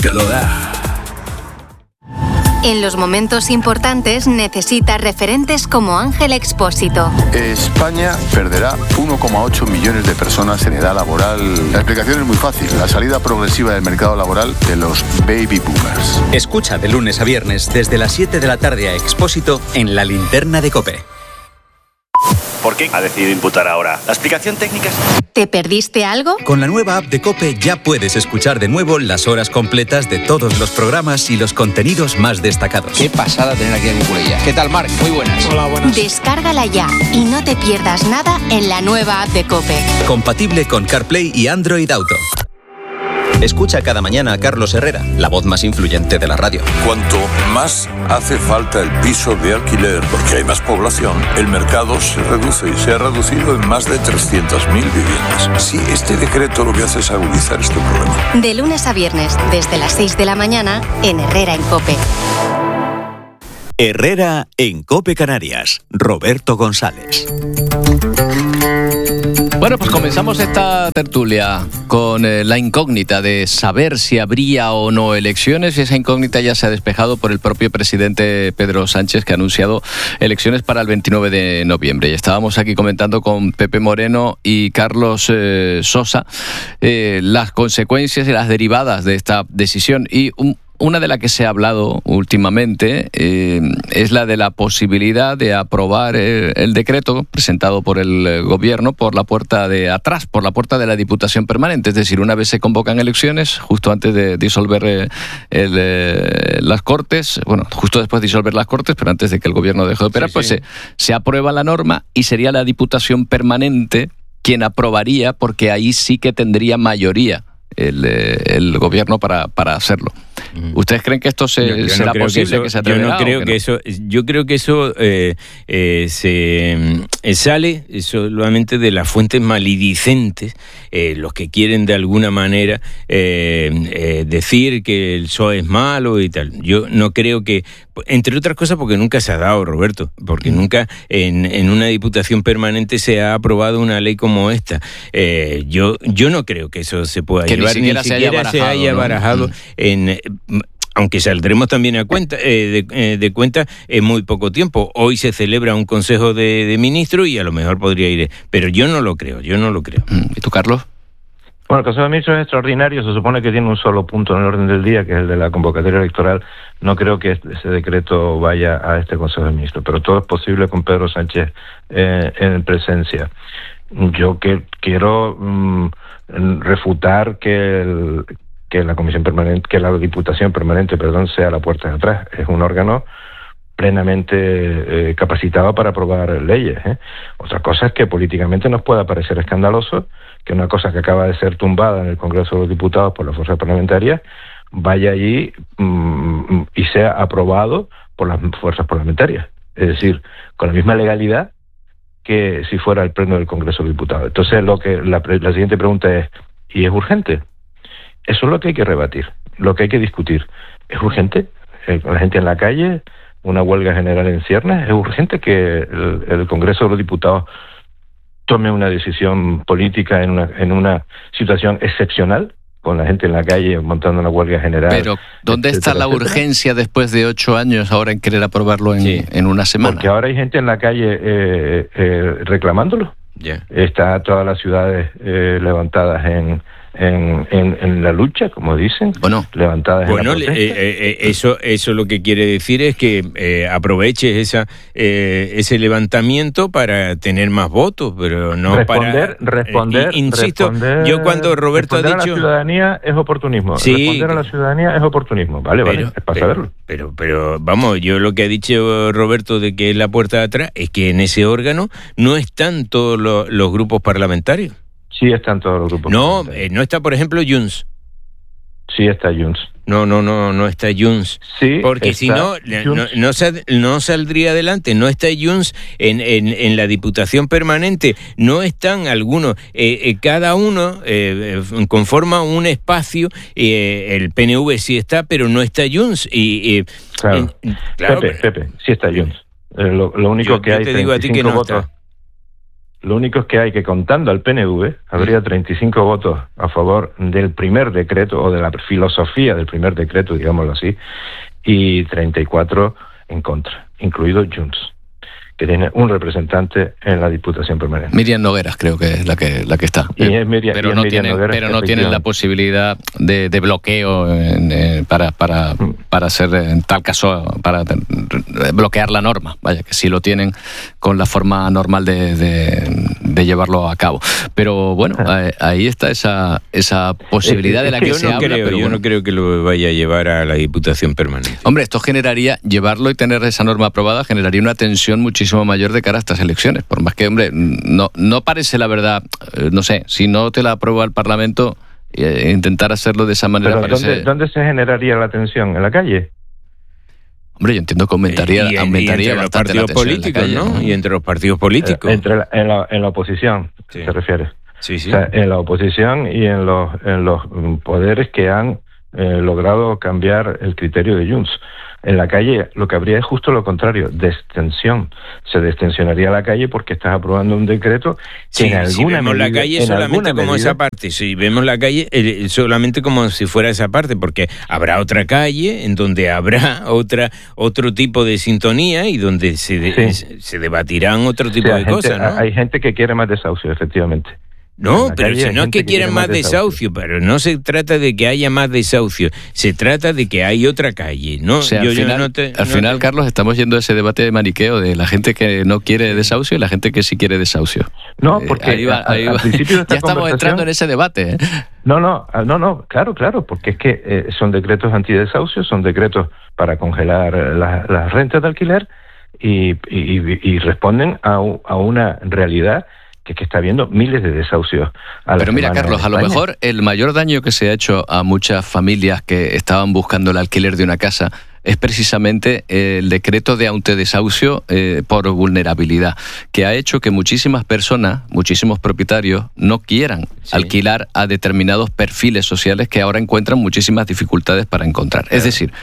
que lo da. En los momentos importantes necesita referentes como Ángel Expósito. España perderá 1,8 millones de personas en edad laboral. La explicación es muy fácil, la salida progresiva del mercado laboral de los baby boomers. Escucha de lunes a viernes desde las 7 de la tarde a Expósito en La Linterna de COPE. ¿Por qué ha decidido imputar ahora? ¿La explicación técnica es...? ¿Te perdiste algo? Con la nueva app de COPE ya puedes escuchar de nuevo las horas completas de todos los programas y los contenidos más destacados. Qué pasada tener aquí a Nicolella. ¿Qué tal, Marc? Muy buenas. Hola, buenas. Descárgala ya y no te pierdas nada en la nueva app de COPE. Compatible con CarPlay y Android Auto. Escucha cada mañana a Carlos Herrera, la voz más influyente de la radio. Cuanto más hace falta el piso de alquiler, porque hay más población, el mercado se reduce y se ha reducido en más de 300.000 viviendas. Sí, este decreto lo que hace es agudizar este problema. De lunes a viernes, desde las 6 de la mañana, en Herrera en COPE. Herrera en COPE Canarias. Roberto González. Bueno, pues comenzamos esta tertulia con la incógnita de saber si habría o no elecciones, y esa incógnita ya se ha despejado por el propio presidente Pedro Sánchez, que ha anunciado elecciones para el 29 de noviembre. Y estábamos aquí comentando con Pepe Moreno y Carlos Sosa las consecuencias y las derivadas de esta decisión. Y una de las que se ha hablado últimamente es la de la posibilidad de aprobar el decreto presentado por el gobierno por la puerta de atrás, por la puerta de la Diputación Permanente. Es decir, una vez se convocan elecciones, justo antes de disolver las Cortes, bueno, justo después de disolver las Cortes, pero antes de que el gobierno deje de operar, se aprueba la norma y sería la Diputación Permanente quien aprobaría, porque ahí sí que tendría mayoría el gobierno para hacerlo. ¿Ustedes creen que esto será posible? Yo creo que eso se sale solamente de las fuentes malidicentes, los que quieren de alguna manera decir que el PSOE es malo y tal. Yo no creo que, entre otras cosas porque nunca se ha dado, Roberto, porque nunca en una Diputación Permanente se ha aprobado una ley como esta. Yo no creo que eso se pueda llevar, ni siquiera se haya barajado en... Aunque saldremos también de cuenta en muy poco tiempo. Hoy se celebra un Consejo de Ministros y a lo mejor podría ir. Pero yo no lo creo. ¿Y tú, Carlos? Bueno, el Consejo de Ministros es extraordinario. Se supone que tiene un solo punto en el orden del día, que es el de la convocatoria electoral. No creo que ese decreto vaya a este Consejo de Ministros, pero todo es posible con Pedro Sánchez en presencia. Yo quiero refutar que la Comisión Permanente, que la Diputación Permanente, sea la puerta de atrás. Es un órgano plenamente capacitado para aprobar leyes. Otra cosa es que políticamente nos pueda parecer escandaloso que una cosa que acaba de ser tumbada en el Congreso de los Diputados por las fuerzas parlamentarias vaya allí y sea aprobado por las fuerzas parlamentarias. Es decir, con la misma legalidad que si fuera el pleno del Congreso de los Diputados. Entonces, la siguiente pregunta es, ¿y es urgente? Eso es lo que hay que rebatir, lo que hay que discutir. ¿Es urgente? La gente en la calle, una huelga general en ciernes, ¿es urgente que el Congreso de los Diputados tome una decisión política en una situación excepcional, con la gente en la calle montando una huelga general? Pero, ¿dónde está la urgencia después de 8 años ahora en querer aprobarlo en una semana? Porque ahora hay gente en la calle reclamándolo. Está todas las ciudades levantadas en la lucha, como dicen, levantadas en la protesta. Eso lo que quiere decir es que aproveches ese levantamiento para tener más votos, pero no responder. Insisto, yo cuando Roberto ha dicho a la ciudadanía es oportunismo. Responder a la ciudadanía es oportunismo. Vale, es para saberlo. Pero vamos, yo lo que ha dicho Roberto de que es la puerta de atrás es que en ese órgano no están todos los grupos parlamentarios. Sí están todos los grupos. No está, por ejemplo, Junts. Sí está Junts. No está Junts. Sí, porque si no saldría adelante. No está Junts en la Diputación Permanente. No están algunos. Cada uno conforma un espacio. El PNV sí está, pero no está Junts. Claro. Pepe, sí está Junts. Lo único que hay, te digo a ti que no votos. Está. Lo único es que hay que, contando al PNV, habría 35 votos a favor del primer decreto, o de la filosofía del primer decreto, digámoslo así, y 34 en contra, incluido Junts, que tiene un representante en la Diputación Permanente. Miriam Nogueras creo que es la que está. Pero no tienen la posibilidad de bloqueo para hacer, en tal caso, para bloquear la norma. Vaya, que sí lo tienen con la forma normal de llevarlo a cabo. Pero bueno, ahí está esa posibilidad de la que se habla. Yo no creo que lo vaya a llevar a la Diputación Permanente. Hombre, esto generaría, llevarlo y tener esa norma aprobada, generaría una tensión muchísimo mayor de cara a estas elecciones. Por más que, hombre, no parece, la verdad, no sé, si no te la aprueba el Parlamento, intentar hacerlo de esa manera. Pero parece... ¿dónde se generaría la tensión? ¿En la calle? Hombre, yo entiendo que aumentaría bastante la tensión políticos, en la calle, ¿no? Y entre los partidos políticos. En la oposición, sí. ¿Se refiere? Sí, sí. O sea, en la oposición y en los poderes que han logrado cambiar el criterio de Junts. En la calle lo que habría es justo lo contrario, destensión. Se destensionaría la calle porque estás aprobando un decreto que en alguna si vemos medida, la calle solamente como esa parte, si vemos la calle solamente como si fuera esa parte, porque habrá otra calle en donde habrá otro tipo de sintonía y donde se debatirán otro tipo de cosas, ¿no? Hay gente que quiere más desahucio, efectivamente. No, pero si no es que quieran más desahucio, pero no se trata de que haya más desahucio, se trata de que hay otra calle, ¿no? O sea, al final, Carlos, estamos yendo a ese debate de maniqueo de la gente que no quiere desahucio y la gente que sí quiere desahucio. No, porque al principio de esta ya estamos entrando en ese debate, ¿eh? No, claro, porque es que son decretos antidesahucio, son decretos para congelar las rentas de alquiler y responden a una realidad que está habiendo miles de desahucios. Pero mira, Carlos, a lo mejor el mayor daño que se ha hecho a muchas familias que estaban buscando el alquiler de una casa es precisamente el decreto de autodesahucio por vulnerabilidad, que ha hecho que muchísimas personas, muchísimos propietarios, no quieran alquilar a determinados perfiles sociales que ahora encuentran muchísimas dificultades para encontrar. Es decir,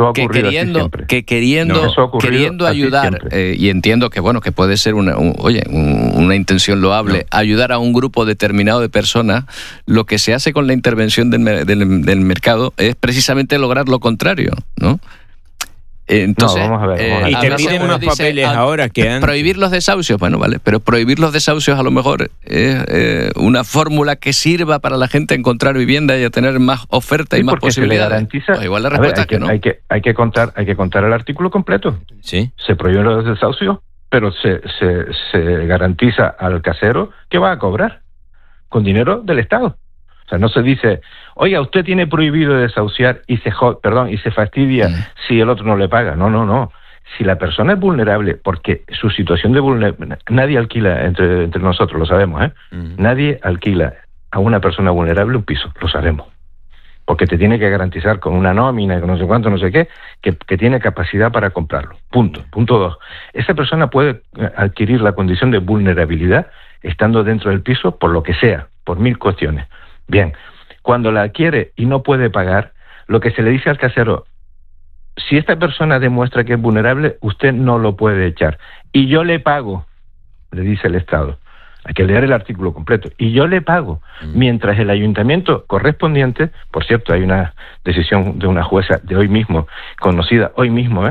que queriendo ayudar, y entiendo que bueno, que puede ser una intención loable, ayudar a un grupo determinado de personas, lo que se hace con la intervención del mercado es precisamente lograr lo contrario, ¿no? Entonces, vamos a ver. Y te piden unos papeles ahora que han... Prohibir los desahucios, bueno, vale, pero prohibir los desahucios a lo mejor es una fórmula que sirva para la gente a encontrar vivienda y a tener más oferta y más posibilidades. Pues igual la respuesta es que no. Hay que contar el artículo completo. Sí. Se prohíben los desahucios, pero se garantiza al casero que va a cobrar con dinero del Estado. O sea, no se dice, oiga, usted tiene prohibido desahuciar y se fastidia si el otro no le paga. No. Si la persona es vulnerable, porque su situación de vulnerabilidad... Nadie alquila, entre nosotros, lo sabemos, ¿eh? Nadie alquila a una persona vulnerable un piso, lo sabemos. Porque te tiene que garantizar con una nómina, con no sé cuánto, no sé qué, que tiene capacidad para comprarlo. Punto. Punto 2. Esa persona puede adquirir la condición de vulnerabilidad estando dentro del piso por lo que sea, por 1000 cuestiones. Bien, cuando la adquiere y no puede pagar, lo que se le dice al casero, si esta persona demuestra que es vulnerable, usted no lo puede echar. Y yo le pago, le dice el Estado. Hay que leer el artículo completo. Y yo le pago, mientras el ayuntamiento correspondiente, por cierto, hay una decisión de una jueza de hoy mismo, conocida hoy mismo,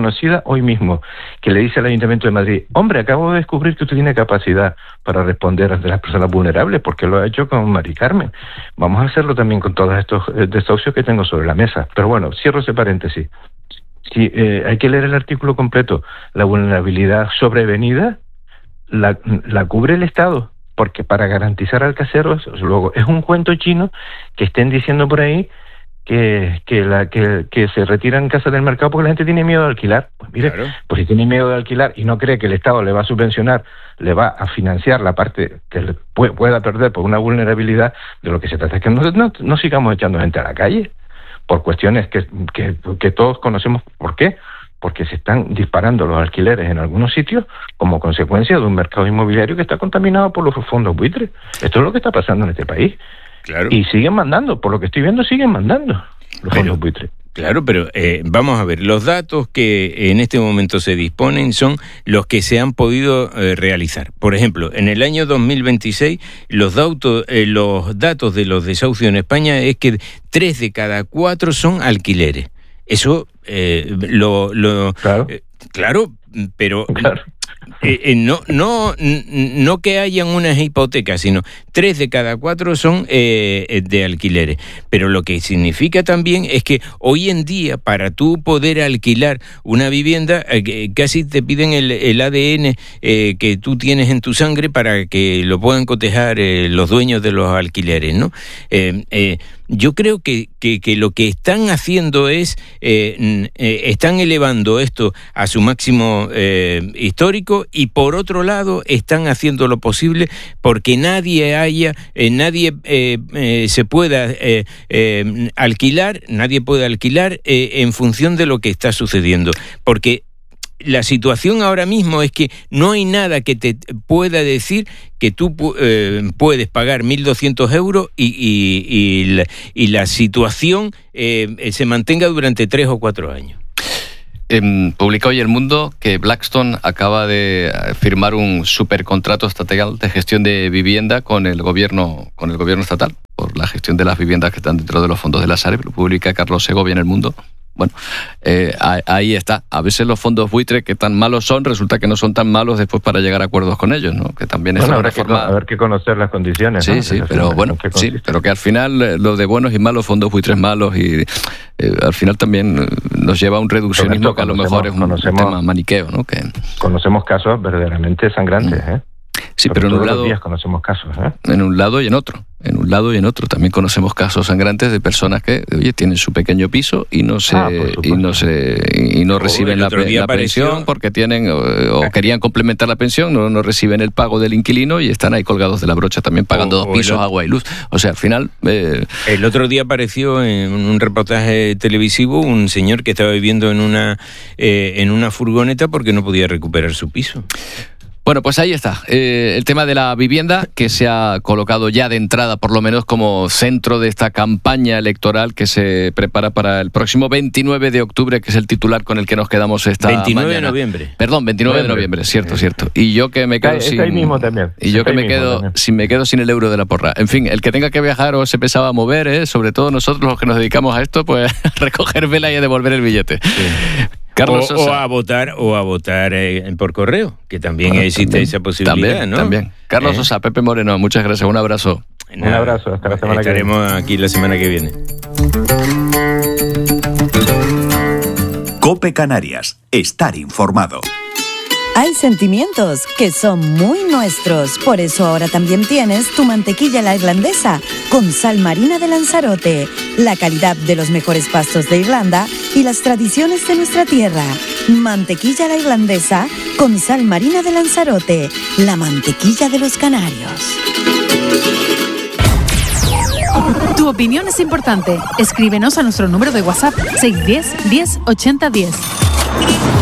que le dice al Ayuntamiento de Madrid, hombre, acabo de descubrir que usted tiene capacidad para responder ante las personas vulnerables, porque lo ha hecho con Mari Carmen. Vamos a hacerlo también con todos estos desahucios que tengo sobre la mesa. Pero bueno, cierro ese paréntesis. Si hay que leer el artículo completo. La vulnerabilidad sobrevenida la cubre el Estado, porque para garantizar al casero, luego es un cuento chino que estén diciendo por ahí que se retiran casas del mercado porque la gente tiene miedo de alquilar. Pues mire, pues si tiene miedo de alquilar y no cree que el Estado le va a subvencionar, le va a financiar la parte que le pueda perder por una vulnerabilidad, de lo que se trata es que no sigamos echando gente a la calle por cuestiones que todos conocemos. ¿Por qué? Porque se están disparando los alquileres en algunos sitios como consecuencia de un mercado inmobiliario que está contaminado por los fondos buitres. Esto es lo que está pasando en este país. Claro. Y siguen mandando, por lo que estoy viendo, siguen mandando. los fondos buitres. Claro, pero vamos a ver, los datos que en este momento se disponen son los que se han podido realizar. Por ejemplo, en el año 2026, los datos de los desahucios en España es que 3 de cada 4 son alquileres. Eso, claro, pero... Claro. No que hayan unas hipotecas, sino 3 de cada 4 son de alquileres. Pero lo que significa también es que hoy en día, para tú poder alquilar una vivienda, casi te piden el ADN que tú tienes en tu sangre para que lo puedan cotejar los dueños de los alquileres, ¿no? Yo creo que lo que están haciendo es están elevando esto a su máximo histórico, y por otro lado están haciendo lo posible porque nadie se pueda alquilar, nadie puede alquilar en función de lo que está sucediendo, porque la situación ahora mismo es que no hay nada que te pueda decir que tú puedes pagar 1.200 euros y la situación se mantenga durante 3 o 4 años. Publica hoy El Mundo que Blackstone acaba de firmar un supercontrato estatal de gestión de vivienda con el gobierno estatal por la gestión de las viviendas que están dentro de los fondos de la Sareb. Lo publica Carlos Segovia en El Mundo. Bueno, ahí está. A veces los fondos buitres, que tan malos son, resulta que no son tan malos después para llegar a acuerdos con ellos, ¿no? Que también es una reforma. Habrá que conocer las condiciones. Sí, ¿no? Sí, pero bueno, sí, pero que al final lo de buenos y malos, fondos buitres malos, y al final también nos lleva a un reduccionismo que a lo mejor es un tema maniqueo, ¿no? Que conocemos casos verdaderamente sangrantes, ¿eh? Sí, pero en un lado, los días conocemos casos, ¿eh? En un lado y en otro. También conocemos casos sangrantes de personas que, oye, tienen su pequeño piso y no reciben la pensión porque tienen o querían complementar la pensión, no reciben el pago del inquilino y están ahí colgados de la brocha también pagando 2 pisos, agua y luz. O sea, al final... El otro día apareció en un reportaje televisivo un señor que estaba viviendo en una furgoneta porque no podía recuperar su piso. Bueno, pues ahí está. El tema de la vivienda, que se ha colocado ya de entrada, por lo menos, como centro de esta campaña electoral que se prepara para el próximo 29 de octubre, que es el titular con el que nos quedamos esta 29 mañana. De noviembre. Perdón, 29 de noviembre, cierto. Y yo que me quedo sin... ahí mismo también. Y yo que me quedo sin el euro de la porra. En fin, el que tenga que viajar o se pensaba mover, sobre todo nosotros los que nos dedicamos a esto, pues a recoger vela y a devolver el billete. Sí. Carlos Sosa. O a votar por correo, que también existe esa posibilidad, ¿no? También. Carlos Sosa, Pepe Moreno, muchas gracias, un abrazo. Un abrazo, hasta la semana que viene. Estaremos aquí la semana que viene. COPE Canarias, estar informado. Hay sentimientos que son muy nuestros, por eso ahora también tienes tu mantequilla la irlandesa con sal marina de Lanzarote, la calidad de los mejores pastos de Irlanda y las tradiciones de nuestra tierra. Mantequilla la irlandesa con sal marina de Lanzarote, la mantequilla de los canarios. Tu opinión es importante. Escríbenos a nuestro número de WhatsApp 610 10 80 10.